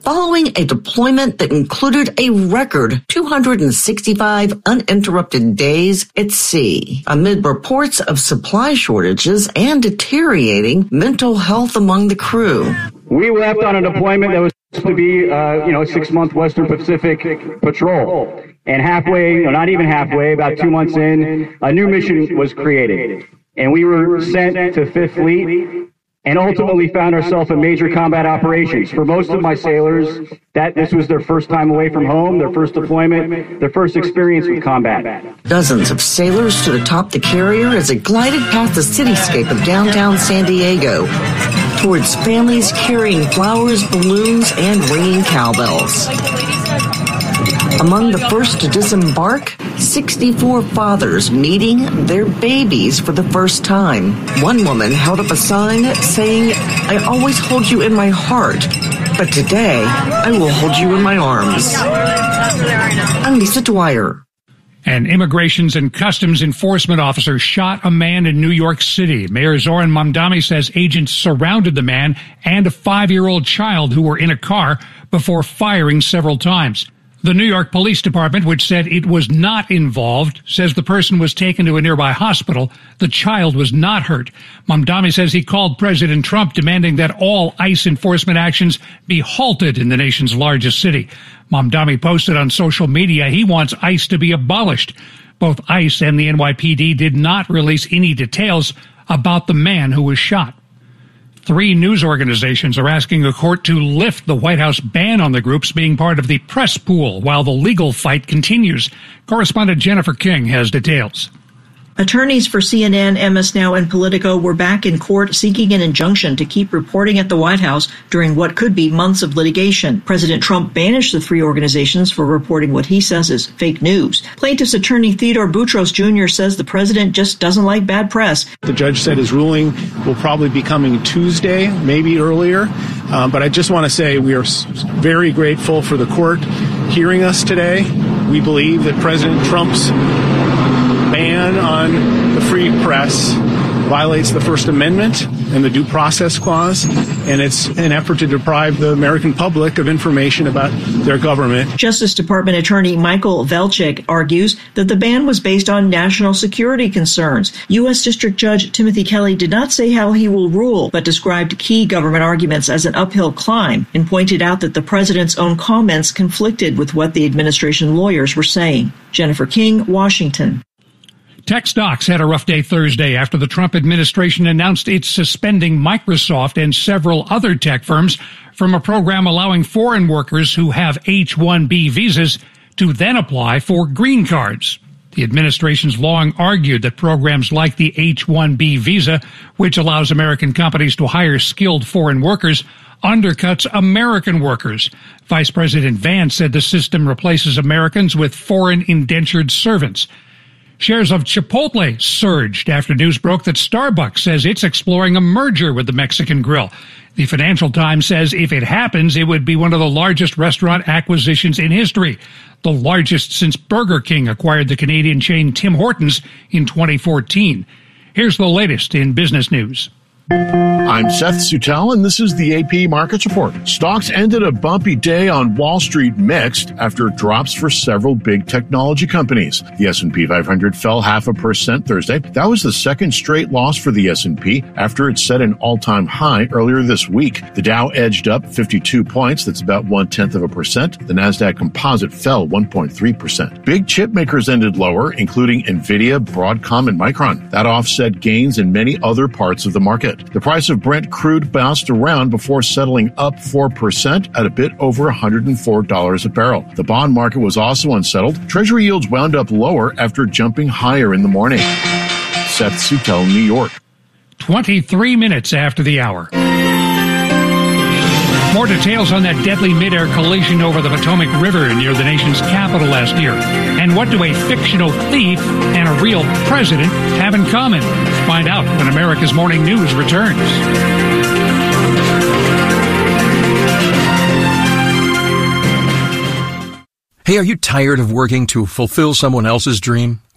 following a deployment that included a record 265 uninterrupted days at sea, amid reports of supply shortages and deteriorating mental health among the crew. We left on a deployment that was supposed to be, a 6-month Western Pacific patrol. And halfway, not even halfway, about 2 months in, a new mission was created. And we were sent to 5th Fleet and ultimately found ourselves in major combat operations. For most of my sailors, this was their first time away from home, their first deployment, their first experience with combat. Dozens of sailors stood atop the carrier as it glided past the cityscape of downtown San Diego towards families carrying flowers, balloons, and ringing cowbells. Among the first to disembark, 64 fathers meeting their babies for the first time. One woman held up a sign saying, "I always hold you in my heart, but today I will hold you in my arms." I'm Lisa Dwyer. An Immigrations and Customs Enforcement officer shot a man in New York City. Mayor Zoran Mamdani says agents surrounded the man and a 5-year-old child who were in a car before firing several times. The New York Police Department, which said it was not involved, says the person was taken to a nearby hospital. The child was not hurt. Mamdani says he called President Trump demanding that all ICE enforcement actions be halted in the nation's largest city. Mamdani posted on social media he wants ICE to be abolished. Both ICE and the NYPD did not release any details about the man who was shot. 3 news organizations are asking a court to lift the White House ban on the groups being part of the press pool while the legal fight continues. Correspondent Jennifer King has details. Attorneys for CNN, MS Now, and Politico were back in court seeking an injunction to keep reporting at the White House during what could be months of litigation. President Trump banished the 3 organizations for reporting what he says is fake news. Plaintiff's attorney Theodore Boutros Jr. says the president just doesn't like bad press. The judge said his ruling will probably be coming Tuesday, maybe earlier. But I just want to say we are very grateful for the court hearing us today. We believe that President Trump's ban on the free press violates the First Amendment and the Due Process Clause, and it's an effort to deprive the American public of information about their government. Justice Department Attorney Michael Velchik argues that the ban was based on national security concerns. U.S. District Judge Timothy Kelly did not say how he will rule, but described key government arguments as an uphill climb and pointed out that the president's own comments conflicted with what the administration lawyers were saying. Jennifer King, Washington. Tech stocks had a rough day Thursday after the Trump administration announced it's suspending Microsoft and several other tech firms from a program allowing foreign workers who have H-1B visas to then apply for green cards. The administration's long argued that programs like the H-1B visa, which allows American companies to hire skilled foreign workers, undercuts American workers. Vice President Vance said the system replaces Americans with foreign indentured servants. Shares of Chipotle surged after news broke that Starbucks says it's exploring a merger with the Mexican Grill. The Financial Times says if it happens, it would be one of the largest restaurant acquisitions in history, the largest since Burger King acquired the Canadian chain Tim Hortons in 2014. Here's the latest in business news. I'm Seth Sutel, and this is the AP Markets Report. Stocks ended a bumpy day on Wall Street mixed after drops for several big technology companies. The S&P 500 fell 0.5% Thursday. That was the second straight loss for the S&P after it set an all-time high earlier this week. The Dow edged up 52 points. That's about 0.1%. The Nasdaq Composite fell 1.3%. Big chip makers ended lower, including Nvidia, Broadcom, and Micron. That offset gains in many other parts of the market. The price of Brent crude bounced around before settling up 4% at a bit over $104 a barrel. The bond market was also unsettled. Treasury yields wound up lower after jumping higher in the morning. Seth Sutel, New York. 23 minutes after the hour. More details on that deadly mid-air collision over the Potomac River near the nation's capital last year. And what do a fictional thief and a real president have in common? Find out when America's Morning News returns. Hey, are you tired of working to fulfill someone else's dream?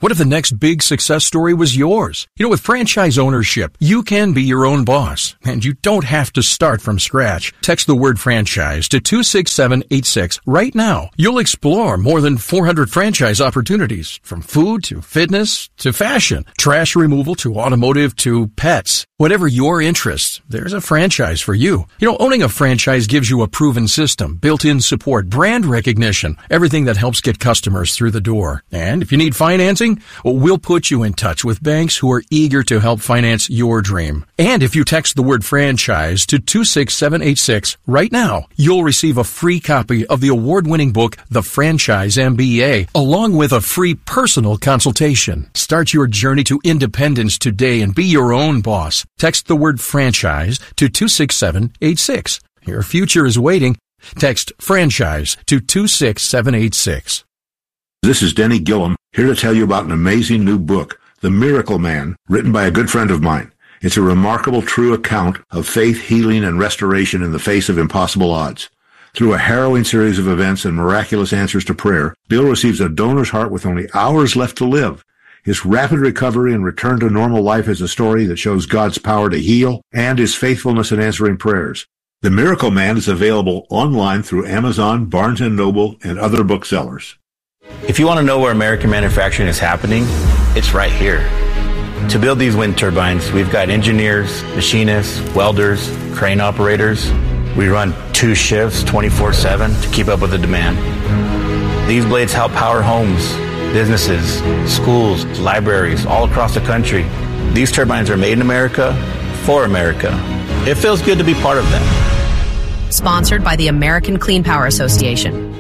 What if the next big success story was yours? You know, with franchise ownership, you can be your own boss, and you don't have to start from scratch. Text the word franchise to 26786 right now. You'll explore more than 400 franchise opportunities, from food to fitness to fashion, trash removal to automotive to pets. Whatever your interest, there's a franchise for you. You know, owning a franchise gives you a proven system, built-in support, brand recognition, everything that helps get customers through the door. And if you need financing, we'll put you in touch with banks who are eager to help finance your dream. And if you text the word franchise to 26786 right now, you'll receive a free copy of the award-winning book, The Franchise MBA, along with a free personal consultation. Start your journey to independence today and be your own boss. Text the word franchise to 26786. Your future is waiting. Text franchise to 26786. This is Denny Gillum, here to tell you about an amazing new book, The Miracle Man, written by a good friend of mine. It's a remarkable, true account of faith, healing, and restoration in the face of impossible odds. Through a harrowing series of events and miraculous answers to prayer, Bill receives a donor's heart with only hours left to live. His rapid recovery and return to normal life is a story that shows God's power to heal and His faithfulness in answering prayers. The Miracle Man is available online through Amazon, Barnes & Noble, and other booksellers. If you want to know where American manufacturing is happening, it's right here. To build these wind turbines, we've got engineers, machinists, welders, crane operators. We run 2 shifts 24/7 to keep up with the demand. These blades help power homes, businesses, schools, libraries all across the country. These turbines are made in America for America. It feels good to be part of that. Sponsored by the American Clean Power Association.